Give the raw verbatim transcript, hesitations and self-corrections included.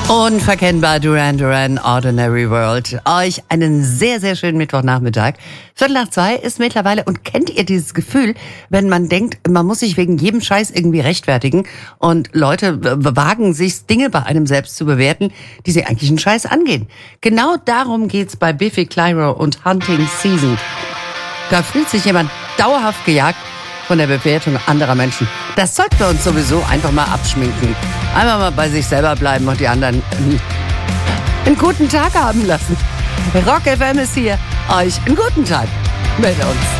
Unverkennbar Duran Duran, Ordinary World. Euch einen sehr, sehr schönen Mittwochnachmittag. Viertel nach zwei ist mittlerweile, und kennt ihr dieses Gefühl, wenn man denkt, man muss sich wegen jedem Scheiß irgendwie rechtfertigen und Leute wagen sich, Dinge bei einem selbst zu bewerten, die sie eigentlich einen Scheiß angehen. Genau darum geht's bei Biffy Clyro und Hunting Season. Da fühlt sich jemand dauerhaft gejagt von der Bewertung anderer Menschen. Das sollten wir uns sowieso einfach mal abschminken. Einmal mal bei sich selber bleiben und die anderen einen guten Tag haben lassen. Rock F M ist hier. Euch einen guten Tag mit uns.